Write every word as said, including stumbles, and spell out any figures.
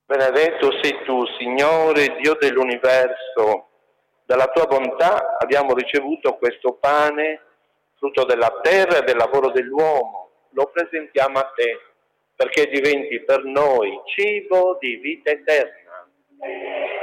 Benedetto sei tu, Signore, Dio dell'universo. Dalla tua bontà abbiamo ricevuto questo pane, frutto della terra e del lavoro dell'uomo. Lo presentiamo a te, perché diventi per noi cibo di vita eterna.